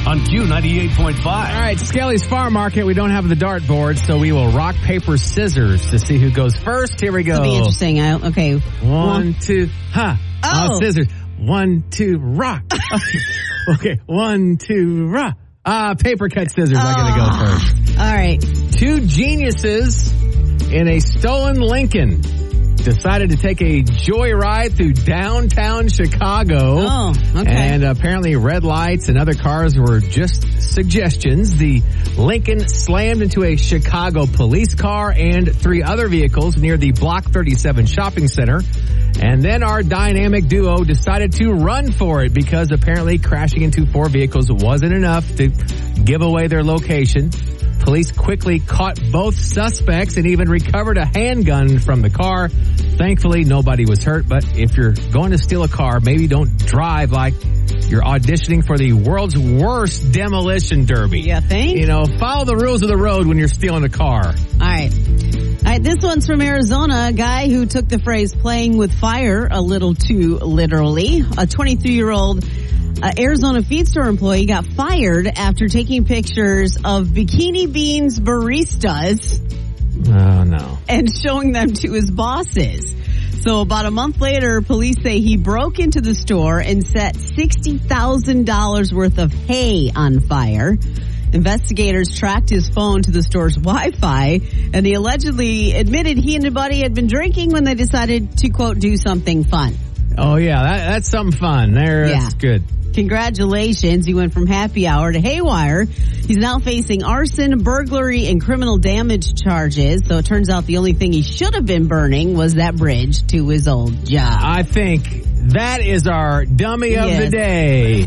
on Q98.5. All right, Skelly's Farm Market. We don't have the dartboard, so we will rock, paper, scissors to see who goes first. Here we go. It'll be interesting. Okay. 1, 2, ha. Oh. Scissors. 1, 2, rock. Okay. 1, 2, rock. Paper, cut, scissors. I'm going to go first. All right. Two geniuses in a stolen Lincoln decided to take a joyride through downtown Chicago. Oh, okay. And apparently red lights and other cars were just suggestions. The Lincoln slammed into a Chicago police car and 3 other vehicles near the Block 37 shopping center. And then our dynamic duo decided to run for it because apparently crashing into 4 vehicles wasn't enough to give away their location. Police quickly caught both suspects and even recovered a handgun from the car. Thankfully, nobody was hurt, but if you're going to steal a car, maybe don't drive like you're auditioning for the world's worst demolition derby. You think? You know, follow the rules of the road when you're stealing a car. All right, this one's from Arizona. A guy who took the phrase playing with fire a little too literally. A 23-year-old Arizona feed store employee got fired after taking pictures of Bikini Beans baristas. Oh, no. And showing them to his bosses. So about a month later, police say he broke into the store and set $60,000 worth of hay on fire. Investigators tracked his phone to the store's Wi-Fi, and he allegedly admitted he and a buddy had been drinking when they decided to, quote, do something fun. Oh, yeah, that's something fun. That's good. Congratulations. He went from happy hour to haywire. He's now facing arson, burglary, and criminal damage charges. So it turns out the only thing he should have been burning was that bridge to his old job. I think that is our dummy of the day.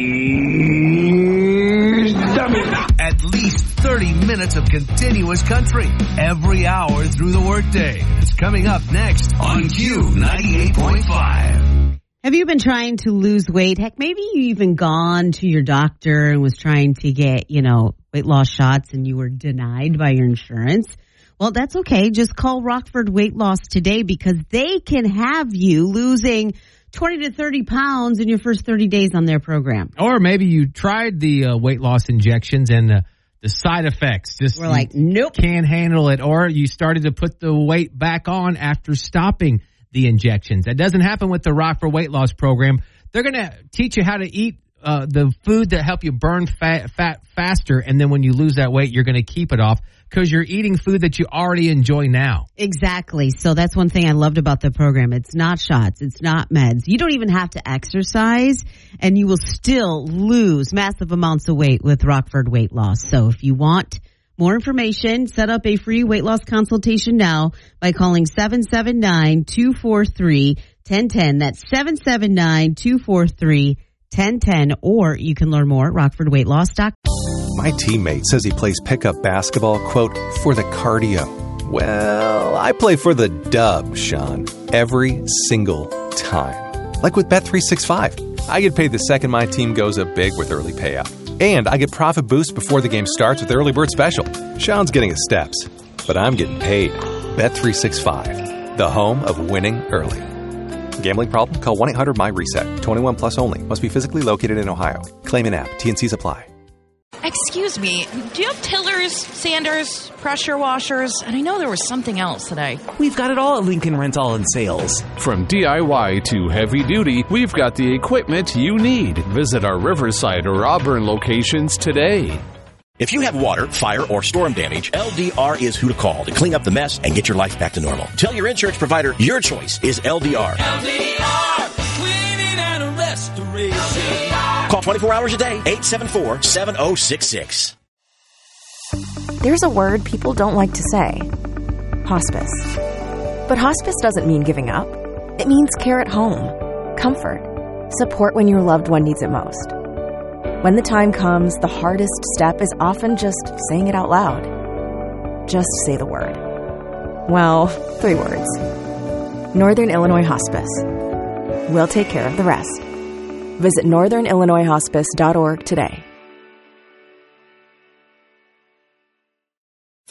Dummy. At least 30 minutes of continuous country every hour through the workday. It's coming up next on Q98.5. Have you been trying to lose weight? Heck, maybe you even gone to your doctor and was trying to get, weight loss shots and you were denied by your insurance. Well, that's okay. Just call Rockford Weight Loss today because they can have you losing 20 to 30 pounds in your first 30 days on their program. Or maybe you tried the weight loss injections and the side effects just we're like, nope, can't handle it. Or you started to put the weight back on after stopping the injections. That doesn't happen with the Rockford Weight Loss program. They're going to teach you how to eat the food that help you burn fat faster, and then when you lose that weight, you're going to keep it off because you're eating food that you already enjoy now. Exactly. So that's one thing I loved about the program. It's not shots. It's not meds. You don't even have to exercise, and you will still lose massive amounts of weight with Rockford Weight Loss. So if you want more information, set up a free weight loss consultation now by calling 779-243-1010. That's 779-243-1010. Or you can learn more at rockfordweightloss.com. My teammate says he plays pickup basketball, quote, for the cardio. Well, I play for the dub, Sean, every single time. Like with Bet365. I get paid the second my team goes up big with early payout. And I get profit boost before the game starts with Early Bird Special. Sean's getting his steps, but I'm getting paid. Bet365, the home of winning early. Gambling problem? Call 1-800-MY-RESET. 21 plus only. Must be physically located in Ohio. Claim in app. T&Cs apply. Excuse me, do you have tillers, sanders, pressure washers? And I know there was something else today. We've got it all at Lincoln Rental and Sales. From DIY to heavy duty, we've got the equipment you need. Visit our Riverside or Auburn locations today. If you have water, fire, or storm damage, LDR is who to call to clean up the mess and get your life back to normal. Tell your insurance provider your choice is LDR. LDR, cleaning and restoration. Call 24 hours a day, 874-7066. There's a word people don't like to say. Hospice. But hospice doesn't mean giving up. It means care at home, comfort, support when your loved one needs it most. When the time comes, the hardest step is often just saying it out loud. Just say the word. Well, 3 words. Northern Illinois Hospice. We'll take care of the rest. Visit northernillinoishospice.org today.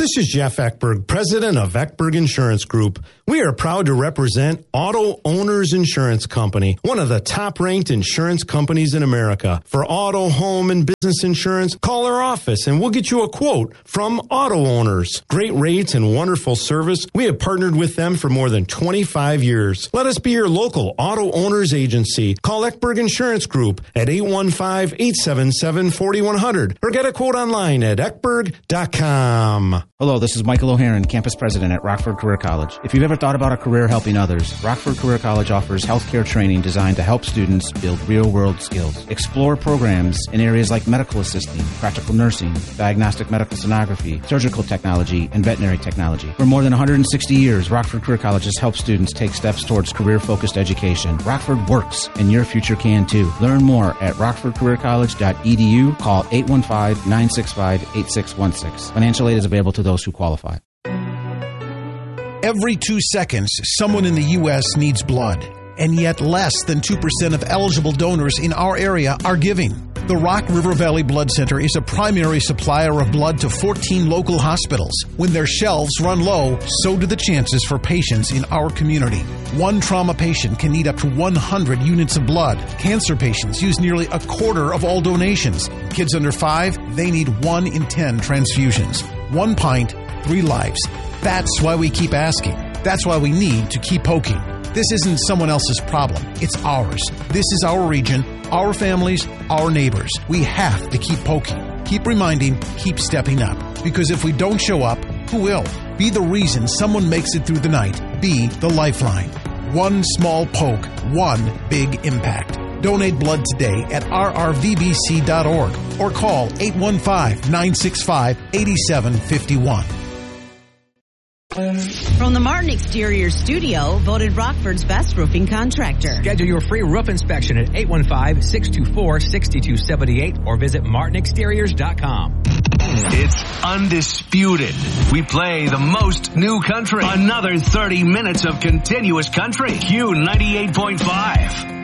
This is Jeff Eckberg, president of Eckberg Insurance Group. We are proud to represent Auto Owners Insurance Company, one of the top-ranked insurance companies in America. For auto, home, and business insurance, call our office and we'll get you a quote from Auto Owners. Great rates and wonderful service. We have partnered with them for more than 25 years. Let us be your local Auto Owners agency. Call Eckberg Insurance Group at 815-877-4100 or get a quote online at eckberg.com. Hello, this is Michael O'Haron, campus president at Rockford Career College. If you've ever thought about a career helping others, Rockford Career College offers healthcare training designed to help students build real-world skills. Explore programs in areas like medical assisting, practical nursing, diagnostic medical sonography, surgical technology, and veterinary technology. For more than 160 years, Rockford Career College has helped students take steps towards career-focused education. Rockford works, and your future can too. Learn more at rockfordcareercollege.edu. Call 815-965-8616. Financial aid is available to those who qualify. Every 2 seconds, someone in the U.S. needs blood, and yet less than 2% of eligible donors in our area are giving. The Rock River Valley Blood Center is a primary supplier of blood to 14 local hospitals. When their shelves run low, so do the chances for patients in our community. One trauma patient can need up to 100 units of blood. Cancer patients use nearly a quarter of all donations. Kids under 5, they need 1 in 10 transfusions. 1 pint, 3 lives. That's why we keep asking. That's why we need to keep poking. This isn't someone else's problem. It's ours. This is our region, our families, our neighbors. We have to keep poking. Keep reminding, keep stepping up. Because if we don't show up, who will? Be the reason someone makes it through the night. Be the lifeline. One small poke, one big impact. Donate blood today at rrvbc.org or call 815-965-8751. From the Martin Exterior Studio, voted Rockford's best roofing contractor. Schedule your free roof inspection at 815-624-6278 or visit martinexteriors.com. It's undisputed. We play the most new country. Another 30 minutes of continuous country. Q 98.5.